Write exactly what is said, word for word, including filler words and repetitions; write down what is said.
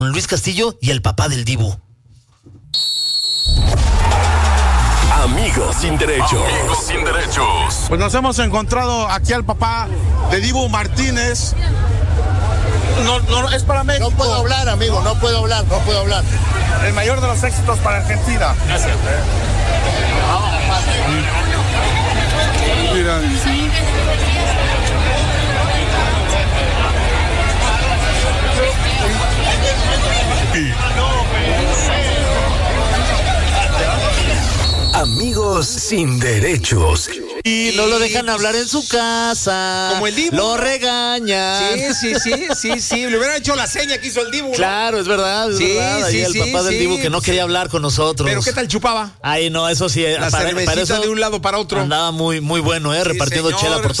Luis Castillo y el papá del Dibu. Amigos sin derechos. Amigos sin derechos. Pues nos hemos encontrado aquí al papá de Dibu Martínez. No, no, es para México. No puedo hablar, amigo, no puedo hablar, no puedo hablar. El mayor de los éxitos para Argentina. Gracias. Mira. Amigos sin derechos. Y no lo dejan hablar en su casa. Como el Dibu. Lo regañan. Sí, sí, sí, sí, sí. Le hubieran hecho la seña que hizo el Dibu, ¿no? Claro, es verdad, es Sí, verdad. Ahí sí, el sí, papá del sí. Dibu que no quería hablar con nosotros. Pero ¿qué tal chupaba? Ay, no, eso sí. La para, cervecita para eso de un lado para otro. andaba muy, muy bueno, ¿eh? Repartiendo señor, chela por